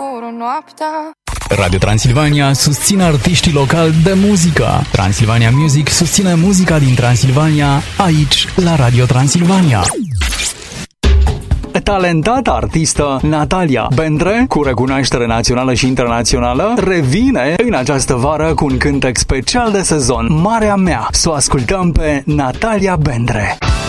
fură noaptea. Radio Transilvania susține artiștii locali de muzică. Transilvania Music susține muzica din Transilvania, aici, la Radio Transilvania. Talentata artistă Natalia Bendre, cu recunoaștere națională și internațională, revine în această vară cu un cântec special de sezon, Marea Mea. Să o ascultăm pe Natalia Bendre.